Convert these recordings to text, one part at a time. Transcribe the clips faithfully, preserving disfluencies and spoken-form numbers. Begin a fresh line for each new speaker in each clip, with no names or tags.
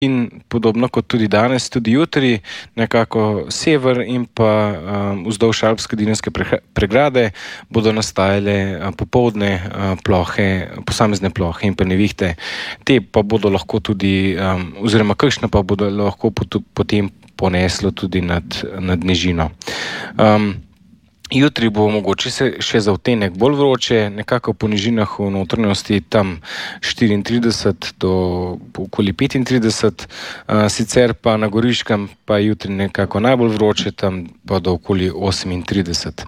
in podobno kot tudi danes, tudi jutri, nekako sever in pa um, vzdolž Alpske Dinarske pregrade bodo nastajale uh, popoldne uh, plohe, posamezne plohe in pa nevihte. Te pa bodo lahko tudi, um, oziroma kakšne pa bodo lahko potem poneslo tudi nad, nad nižino. Um, Jutri bo mogoče se še za odtenek bolj vroče, nekako po nižinah v notranjosti tam štiriintrideset do okoli petintrideset, uh, sicer pa na Goriškem pa jutri nekako najbolj vroče, tam pa do okoli osemintrideset.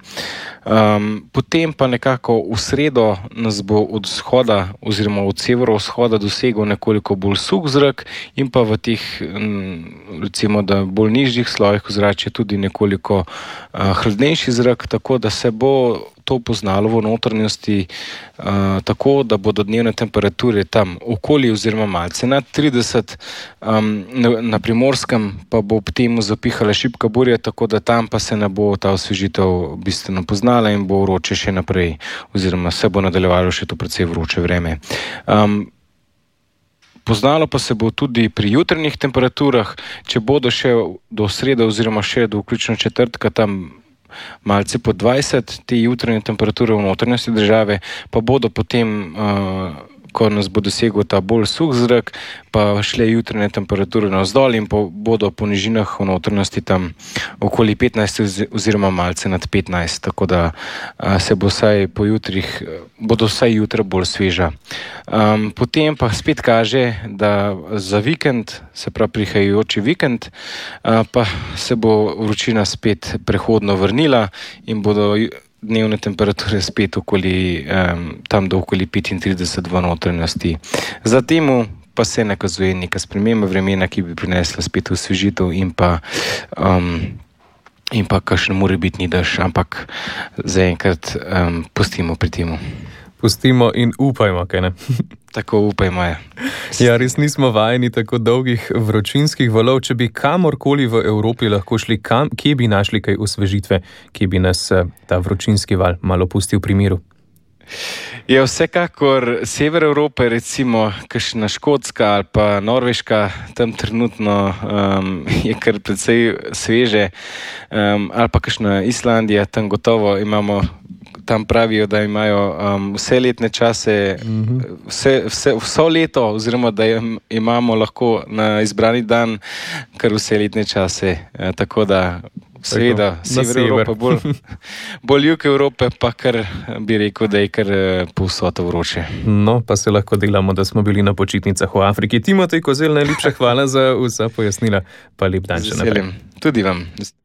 Um, potem pa nekako v sredo nas bo od vzhoda oziroma od severovzhoda dosegel nekoliko bolj suh zrak in pa v teh, recimo, da bolj nižjih slojih ozračja tudi nekoliko uh, hladnejši zrak, tako da se bo to poznalo v notranjosti uh, tako, da bodo dnevne temperature tam okoli oziroma malce nad trideset, um, na, na Primorskem pa bo ob temu zapihala šibka burja, tako da tam pa se ne bo ta osvežitev bistveno poznala in bo vroče še naprej, oziroma se bo nadaljevalo še to precej vroče vreme. Um, Poznalo pa se bo tudi pri jutranjih temperaturah, če bodo še do srede oziroma še do vključno četrtka tam malce po dvajset, te jutranje temperature v notranjosti države, pa bodo potem, uh, ko nas bo dosegel ta bolj suh zrak, pa šle jutranje temperature navzdol in po, bodo po nižinah v notranjosti tam okoli petnajst oziroma malce nad petnajst, tako da uh, se bo vsaj po jutrih, bodo vsaj jutra bolj sveža. Um, potem pa spet kaže, da za vikend, se pravi prihajajoči vikend, uh, pa se bo vročina spet prehodno vrnila in bodo dnevne temperature spet okoli, um, tam do okoli petintrideset v notranjosti. Za temu pa se nakazuje neka sprememba vremena, ki bi prinesla spet osvežitev in pa um, in pa kakšen morebitni dež, ampak zaenkrat um, pustimo pri temu.
Pustimo in upajmo, kaj ne?
Tako upajmo, je.
Ja, res nismo vajeni tako dolgih vročinskih valov. Če bi kamorkoli v Evropi lahko šli, kam, kje bi našli kaj osvežitve, kje bi nas ta vročinski val malo pustil pri miru?
Je vsekakor sever Evrope, recimo kakšna Škotska ali pa Norveška, tam trenutno um, je kar precej sveže, um, ali pa kakšna Islandija, tam gotovo imamo, tam pravijo, da imajo um, vse letne čase, vse, vse, vso leto, oziroma da imamo lahko na izbrani dan kar vse letne čase, e, tako da seveda, sever Evrope, bolj, bolj jug Evrope, pa kar bi rekel, da je kar povsod vroče.
No, pa se lahko delamo, da smo bili na počitnicah v Afriki. Timotej Kozelj, najlepša hvala za vsa pojasnila, pa lep dan še naprej.
Tudi vam.